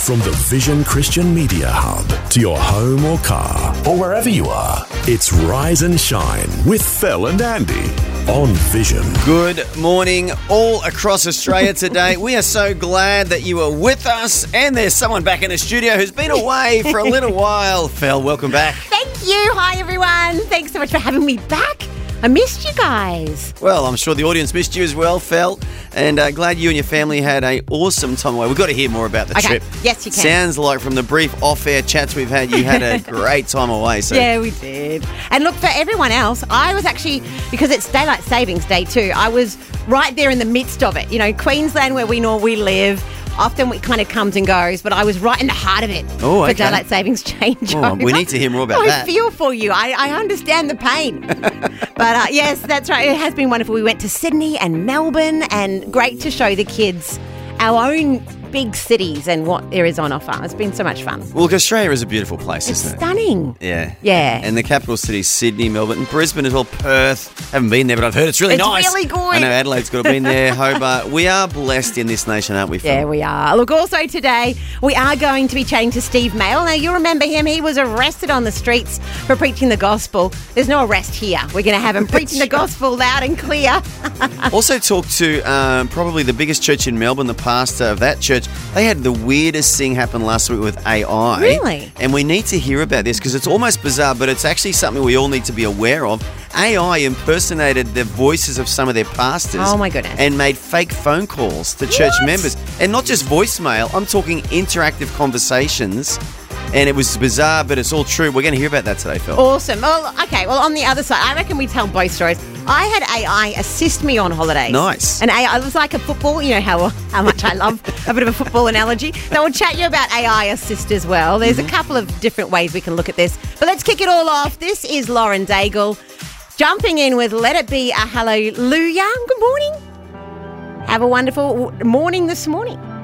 From the Vision Christian Media Hub to your home or car or wherever you are, it's Rise and Shine with Phil and Andy on Vision. Good morning all across Australia today. We are so glad that you are with us, and there's someone back in the studio who's been away for a little while. Phil, welcome back. Thank you. Hi, everyone. Thanks so much for having me back. I missed you guys. Well, I'm sure the audience missed you as well, Phil, and glad you and your family had an awesome time away. We've got to hear more about the trip. Yes, you can. Sounds like from the brief off-air chats we've had, you had a great time away. So. Yeah, we did. And look, for everyone else, I was actually, because it's Daylight Savings Day too, I was right there in the midst of it. You know, Queensland, where we live, often it kind of comes and goes, but I was right in the heart of it for Daylight Savings changeover. Oh, we need to hear more about that. I feel for you. I understand the pain. But yes, that's right. It has been wonderful. We went to Sydney and Melbourne, and great to show the kids our own big cities and what there is on offer. It's been so much fun. Well, look, Australia is a beautiful place, isn't it? It's stunning. Yeah. Yeah. And the capital cities, Sydney, Melbourne, and Brisbane as well, Perth. Haven't been there, but I've heard it's really nice. It's really good. I know Adelaide's got to be there, Hobart. We are blessed in this nation, aren't we, Phil? Yeah, we are. Look, also today, we are going to be chatting to Steve Mail. Now, you remember him. He was arrested on the streets for preaching the gospel. There's no arrest here. We're going to have him preaching the gospel loud and clear. Also talked to probably the biggest church in Melbourne, the pastor of that church. They had the weirdest thing happen last week with AI. Really? And we need to hear about this because it's almost bizarre, but it's actually something we all need to be aware of. AI impersonated the voices of some of their pastors. Oh, my goodness. And made fake phone calls to church members. And not just voicemail, I'm talking interactive conversations. And it was bizarre, but it's all true. We're going to hear about that today, Phil. Awesome. Well, okay. Well, on the other side, I reckon we tell both stories. I had AI assist me on holidays. Nice. And AI, it was like a football. You know how much I love a bit of a football analogy. So we'll chat you about AI assist as well. There's a couple of different ways we can look at this. But let's kick it all off. This is Lauren Daigle jumping in with Let It Be a Hallelujah. Good morning. Have a wonderful morning this morning.